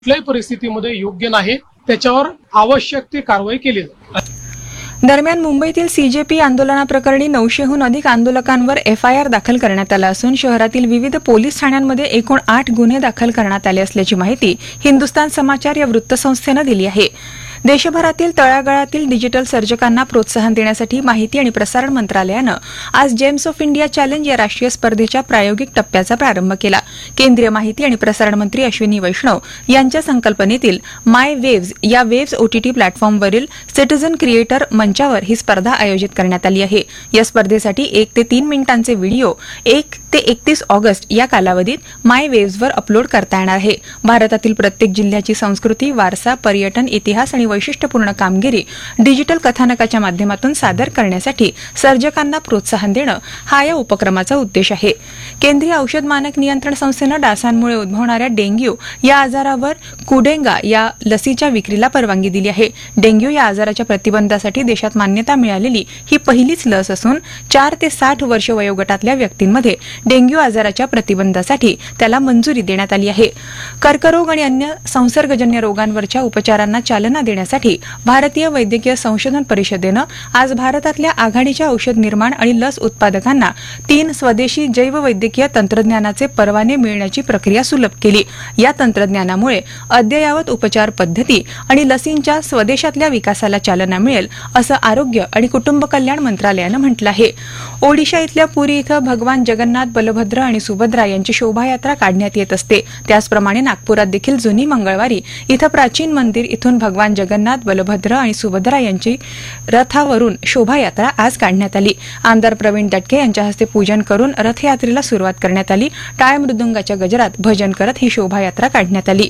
कुठल्याही परिस्थितीमध्ये योग्य नाही, त्याच्यावर आवश्यक ती कारवाई केली जाईल. दरम्यान मुंबईतील सीजेपी आंदोलनाप्रकरणी 900हून अधिक आंदोलकांवर एफआयआर दाखल करण्यात आला असून शहरातील विविध पोलीस ठाण्यांमध्ये एकूण 8 गुन्हे दाखल करण्यात आले असल्याची माहिती हिंदुस्तान समाचार या वृत्तसंस्थेनं दिली आहे. देशभरातील तळागाळातील डिजिटल सर्जकांना प्रोत्साहन देण्यासाठी माहिती आणि प्रसारण मंत्रालयानं आज जेम्स ऑफ इंडिया चॅलेंज या राष्ट्रीय स्पर्धेच्या प्रायोगिक टप्प्याचा प्रारंभ केला. केंद्रीय माहिती आणि प्रसारण मंत्री अश्विनी वैष्णव यांच्या संकल्पनेतील माय वेव्ज या वेव्ज ओटीटी प्लॅटफॉर्मवरील सिटीझन क्रिएटर मंचावर ही स्पर्धा आयोजित करण्यात आली आहे. या स्पर्धेसाठी 1 ते 3 मिनिटांचे व्हिडिओ 1 ते 31 ऑगस्ट या कालावधीत माय वेव्जवर अपलोड करता येणार आहे. भारतातील प्रत्येक जिल्ह्याची संस्कृती, वारसा, पर्यटन, इतिहास आणि वैशिष्ट्यपूर्ण कामगिरी डिजिटल कथानकाच्या माध्यमातून सादर करण्यासाठी सर्जकांना प्रोत्साहन देणं हा या उपक्रमाचा उद्देश आहे. केंद्रीय औषध मानक नियंत्रण संस्थेनं डासांमुळे उद्भवणाऱ्या डेंग्यू या आजारावर कुडेंगा या लसीच्या विक्रीला परवानगी दिली आहे. डेंग्यू या आजाराच्या प्रतिबंधासाठी देशात मान्यता मिळालेली ही पहिलीच लस असून 4 ते 60 वर्ष वयोगटातल्या व्यक्तींमध्ये डेंग्यू आजाराच्या प्रतिबंधासाठी त्याला मंजुरी देण्यात आली आहे. कर्करोग आणि अन्य संसर्गजन्य रोगांवरच्या उपचारांना चालना देण्यासाठी भारतीय वैद्यकीय संशोधन परिषदेनं आज भारतातल्या आघाडीच्या औषध निर्माण आणि लस उत्पादकांना 3 स्वदेशी जैववैद्यकीय तंत्रज्ञानाचे परवाने मिळण्याची प्रक्रिया सुलभ केली. या तंत्रज्ञानामुळे अद्ययावत उपचार पद्धती आणि लसींच्या स्वदेशातल्या विकासाला चालना मिळेल असं आरोग्य आणि कुटुंब कल्याण मंत्रालयानं म्हटलं आहे. ओडिशा इथल्या पुरी इथं भगवान जगन्नाथ, बलभद्र आणि सुभद्रा यांची शोभायात्रा काढण्यात येत असते. त्याचप्रमाणे नागपुरात देखील जुनी मंगळवारी इथं प्राचीन मंदिर इथून भगवान जगन्नाथ, बलभद्र आणि सुभद्रा यांची रथावरून शोभायात्रा आज काढण्यात आली. आमदार प्रवीण दटके यांच्या हस्ते पूजन करून रथयात्रेला सुरुवात करण्यात आली. टाळ मृदुंगाच्या गजरात भजन करत ही शोभायात्रा काढण्यात आली.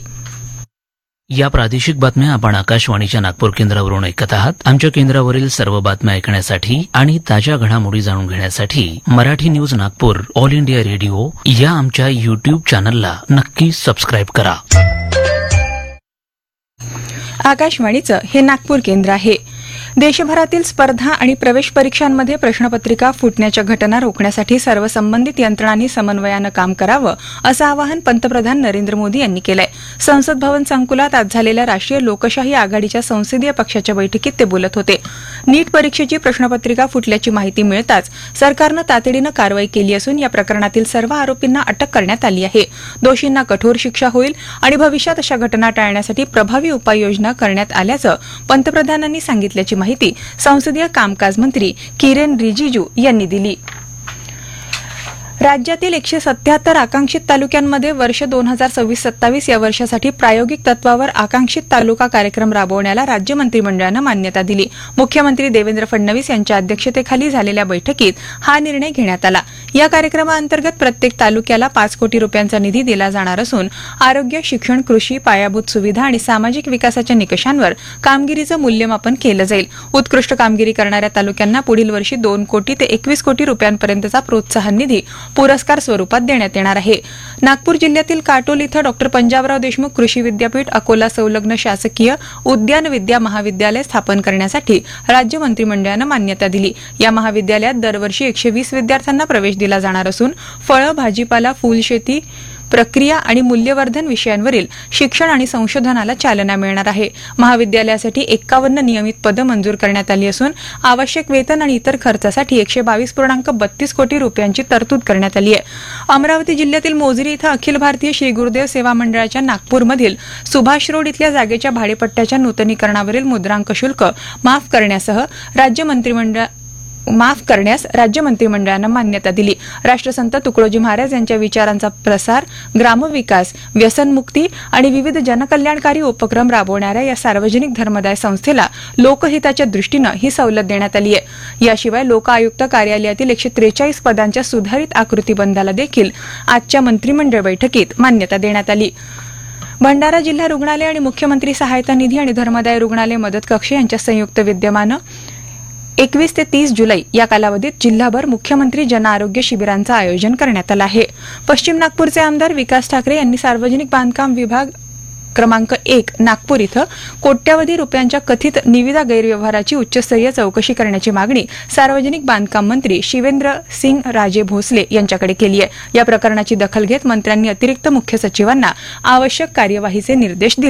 या प्रादेशिक बातम्या आपण आकाशवाणीच्या नागपूर केंद्रावरून ऐकत आहात. आमच्या केंद्रावरील सर्व बातम्या ऐकण्यासाठी आणि ताज्या घडामोडी जाणून घेण्यासाठी Marathi news Nagpur all India radio या आमच्या युट्यूब चॅनलला नक्की सबस्क्राईब करा. आकाशवाणीचं हे नागपूर केंद्र आहे. देशभरातील स्पर्धा आणि प्रवेश परीक्षांमध्ये प्रश्नपत्रिका फुटण्याच्या घटना रोखण्यासाठी सर्व संबंधित यंत्रणांनी समन्वयानं काम करावं असं आवाहन पंतप्रधान नरेंद्र मोदी यांनी केलंय. संसद भवन संकुलात आज झालेल्या राष्ट्रीय लोकशाही आघाडीच्या संसदीय पक्षाच्या बैठकीत ते बोलत होते. नीट परीक्षेची प्रश्नपत्रिका फुटल्याची माहिती मिळताच सरकारनं तातडीनं कारवाई केली असून या प्रकरणातील सर्व आरोपींना अटक करण्यात आली आहे. दोषींना कठोर शिक्षा होईल आणि भविष्यात अशा घटना टाळण्यासाठी प्रभावी उपाययोजना करण्यात आल्याचं पंतप्रधानांनी सांगितल्याची माहिती संसदीय कामकाज मंत्री किरेन रिजिजू यांनी दिली. राज्यातील 177 आकांक्षित तालुक्यांमध्ये वर्ष 2026-27 या वर्षासाठी प्रायोगिक तत्वावर आकांक्षित तालुका कार्यक्रम राबवण्याला राज्य मंत्रिमंडळानं मान्यता दिली. मुख्यमंत्री देवेंद्र फडणवीस यांच्या अध्यक्षतेखाली झालेल्या बैठकीत हा निर्णय घेण्यात आला. या कार्यक्रमाअंतर्गत प्रत्येक तालुक्याला 5 कोटी रुपयांचा निधी दिला जाणार असून आरोग्य, शिक्षण, कृषी, पायाभूत सुविधा आणि सामाजिक विकासाच्या निकषांवर कामगिरीचं मूल्यमापन केलं जाईल. उत्कृष्ट कामगिरी करणाऱ्या तालुक्यांना पुढील वर्षी 2 कोटी ते 21 कोटी रुपयांपर्यंतचा प्रोत्साहन निधी पुरस्कार स्वरूपात देण्यात येणार आहे. नागपूर जिल्ह्यातील काटोल इथं डॉ. पंजाबराव देशमुख कृषी विद्यापीठ, अकोला संलग्न शासकीय उद्यान विद्या महाविद्यालय स्थापन करण्यासाठी राज्य मंत्रिमंडळानं मान्यता दिली. या महाविद्यालयात दरवर्षी 120 विद्यार्थ्यांना प्रवेश दिला जाणार असून फळं, भाजीपाला, फुलशेती, प्रक्रिया आणि मूल्यवर्धन विषयांवरील शिक्षण आणि संशोधनाला चालना मिळणार आहे. महाविद्यालयासाठी 51 नियमित पदं मंजूर करण्यात आली असून आवश्यक वेतन आणि इतर खर्चासाठी 122.32 कोटी रुपयांची तरतूद करण्यात आली आहे. अमरावती जिल्ह्यातील मोझरी इथं अखिल भारतीय श्री गुरुदेव सेवा मंडळाच्या नागपूरमधील सुभाष रोड इथल्या जागेच्या भाडेपट्ट्याच्या नूतनीकरणावरील मुद्रांक शुल्क माफ करण्यास राज्य मंत्रिमंडळानं मान्यता दिली. राष्ट्रसंत तुकडोजी महाराज यांच्या विचारांचा प्रसार, ग्रामविकास, व्यसनमुक्ती आणि विविध जनकल्याणकारी उपक्रम राबवणाऱ्या या सार्वजनिक धर्मदाय संस्थेला लोकहिताच्या दृष्टीनं ही सवलत देण्यात आली आहे. याशिवाय लोक आयुक्त कार्यालयातील 143 पदांच्या सुधारित आकृतीबंधाला देखील आजच्या मंत्रिमंडळ बैठकीत मान्यता देण्यात आली. भंडारा जिल्हा रुग्णालय आणि मुख्यमंत्री सहायता निधी आणि धर्मदाय रुग्णालय मदत कक्ष यांच्या संयुक्त विद्यमानं 21 ते 30 जुलै या कालावधीत जिल्हाभर मुख्यमंत्री जन आरोग्य शिबिरांचं आयोजन करण्यात आलं आहे. पश्चिम नागपूरचे आमदार विकास ठाकरे यांनी सार्वजनिक बांधकाम विभाग क्रमांक 1 नागपूर इथं कोट्यवधी रुपयांच्या कथित निविदा गैरव्यवहाराची उच्चस्तरीय चौकशी करण्याची मागणी सार्वजनिक बांधकाम मंत्री शिवेंद्र सिंग राजे भोसले यांच्याकडे केली आहे. या प्रकरणाची दखल घेत मंत्र्यांनी अतिरिक्त मुख्य सचिवांना आवश्यक कार्यवाहीचे निर्देश दिले.